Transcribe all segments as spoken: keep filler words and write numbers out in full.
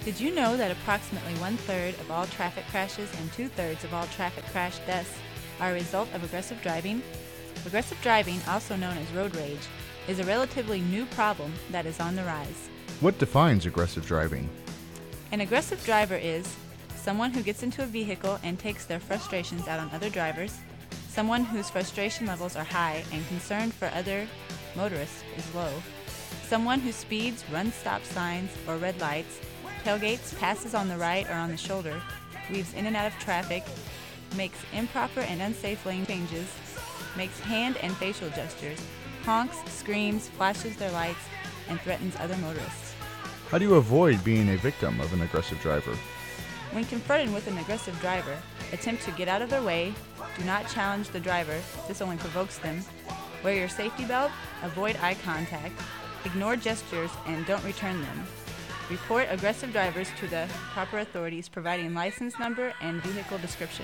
Did you know that approximately one-third of all traffic crashes and two-thirds of all traffic crash deaths are a result of aggressive driving? Aggressive driving, also known as road rage, is a relatively new problem that is on the rise. What defines aggressive driving? An aggressive driver is someone who gets into a vehicle and takes their frustrations out on other drivers, someone whose frustration levels are high and concern for other motorists is low, someone who speeds, runs stop signs or red lights, tailgates, passes on the right or on the shoulder, weaves in and out of traffic, makes improper and unsafe lane changes, makes hand and facial gestures, honks, screams, flashes their lights, and threatens other motorists. How do you avoid being a victim of an aggressive driver? When confronted with an aggressive driver, attempt to get out of their way, do not challenge the driver, this only provokes them, wear your safety belt, avoid eye contact, ignore gestures, and don't return them. Report aggressive drivers to the proper authorities, providing license number and vehicle description.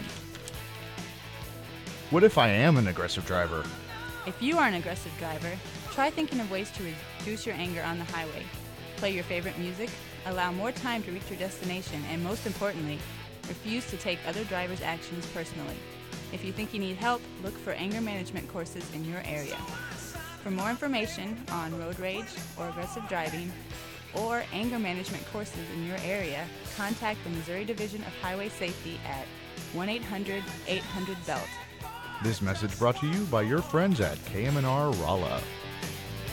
What if I am an aggressive driver? If you are an aggressive driver, try thinking of ways to reduce your anger on the highway. Play your favorite music, allow more time to reach your destination, and most importantly, refuse to take other drivers' actions personally. If you think you need help, look for anger management courses in your area. For more information on road rage or aggressive driving, or anger management courses in your area, contact the Missouri Division of Highway Safety at one eight hundred eight hundred B E L T. This message brought to you by your friends at K M N R Rolla.